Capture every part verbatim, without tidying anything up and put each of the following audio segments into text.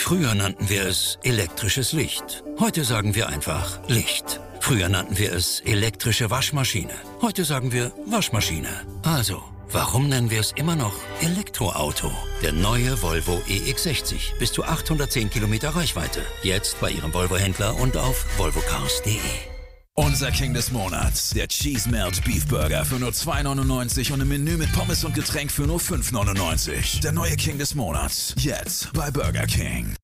Früher nannten wir es elektrisches Licht. Heute sagen wir einfach Licht. Früher nannten wir es elektrische Waschmaschine. Heute sagen wir Waschmaschine. Also, warum nennen wir es immer noch Elektroauto? Der neue Volvo E X sechzig. Bis zu achthundertzehn Kilometer Reichweite. Jetzt bei Ihrem Volvo-Händler und auf volvo cars punkt de. Unser King des Monats, der Cheese Melt Beef Burger für nur zwei neunundneunzig und ein Menü mit Pommes und Getränk für nur fünf neunundneunzig. Der neue King des Monats, jetzt bei Burger King.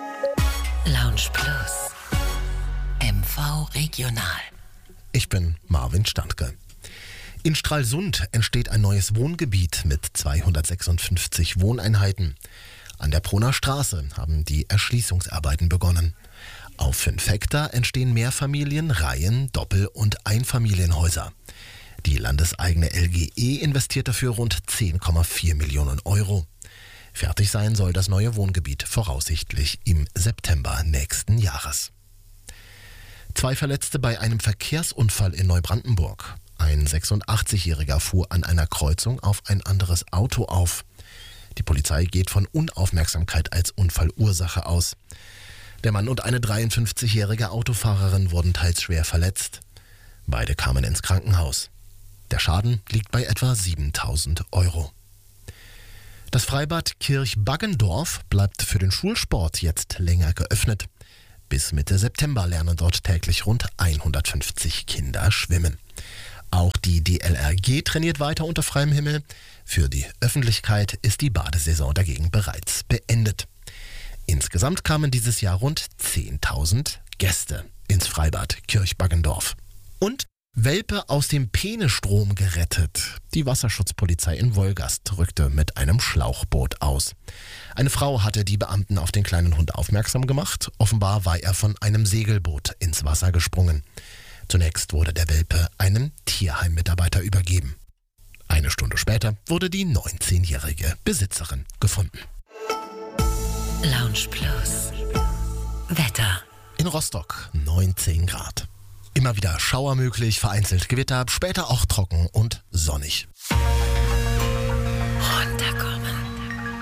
Lounge Plus, M V Regional. Ich bin Marvin Standke. In Stralsund entsteht ein neues Wohngebiet mit zweihundertsechsundfünfzig Wohneinheiten. An der Proner Straße haben die Erschließungsarbeiten begonnen. Auf fünf Hektar entstehen Mehrfamilien-, Reihen-, Doppel- und Einfamilienhäuser. Die landeseigene L G E investiert dafür rund zehn Komma vier Millionen Euro. Fertig sein soll das neue Wohngebiet voraussichtlich im September nächsten Jahres. Zwei Verletzte bei einem Verkehrsunfall in Neubrandenburg. Ein sechsundachtzigjähriger fuhr an einer Kreuzung auf ein anderes Auto auf. Die Polizei geht von Unaufmerksamkeit als Unfallursache aus. Der Mann und eine dreiundfünfzigjährige Autofahrerin wurden teils schwer verletzt. Beide kamen ins Krankenhaus. Der Schaden liegt bei etwa siebentausend Euro. Das Freibad Kirchbaggendorf bleibt für den Schulsport jetzt länger geöffnet. Bis Mitte September lernen dort täglich rund hundertfünfzig Kinder schwimmen. Auch die D L R G trainiert weiter unter freiem Himmel. Für die Öffentlichkeit ist die Badesaison dagegen bereits beendet. Insgesamt kamen dieses Jahr rund zehntausend Gäste ins Freibad Kirchbaggendorf. Und Welpe aus dem Peenestrom gerettet. Die Wasserschutzpolizei in Wolgast rückte mit einem Schlauchboot aus. Eine Frau hatte die Beamten auf den kleinen Hund aufmerksam gemacht. Offenbar war er von einem Segelboot ins Wasser gesprungen. Zunächst wurde der Welpe einem Tierheimmitarbeiter übergeben. Eine Stunde später wurde die neunzehnjährige Besitzerin gefunden. Lounge Plus, Wetter. In Rostock neunzehn Grad. Immer wieder Schauer möglich, vereinzelt Gewitter, später auch trocken und sonnig.